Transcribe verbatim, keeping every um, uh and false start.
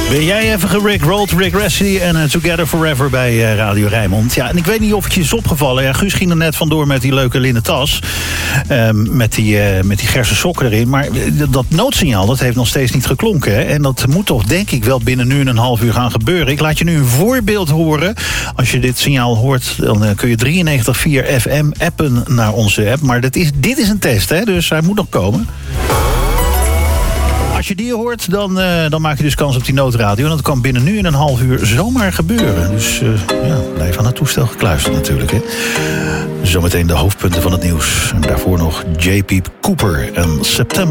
Ben jij even gerickrolled, Rick Rossi en uh, Together Forever bij uh, Radio Rijnmond. Ja, en ik weet niet of het je is opgevallen. Ja, Guus ging er net vandoor met die leuke linnen tas. Uh, met die, uh, met die gerse sokken erin. Maar dat noodsignaal, dat heeft nog steeds niet geklonken. Hè? En dat moet toch denk ik wel binnen nu en een half uur gaan gebeuren. Ik laat je nu een voorbeeld horen. Als je dit signaal hoort, dan uh, kun je drieënnegentig komma vier F M appen naar onze app. Maar dat is, dit is een test, hè? Dus hij moet nog komen. Als je die hoort, dan, uh, dan maak je dus kans op die noodradio. En dat kan binnen nu en een half uur zomaar gebeuren. Dus uh, ja, blijf aan het toestel gekluisterd natuurlijk. Hè. Zometeen de hoofdpunten van het nieuws. En daarvoor nog J P Cooper en September.